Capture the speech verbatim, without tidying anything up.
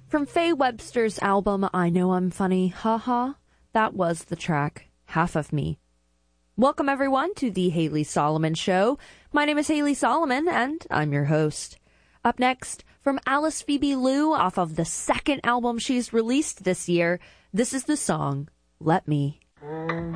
From Faye Webster's album, I Know I'm Funny, Haha, that was the track, Half of Me. Welcome, everyone, to the Haley Solomon Show. My name is Haley Solomon, and I'm your host. Up next, from Alice Phoebe Liu, off of the second album she's released this year, this is the song, Let Me.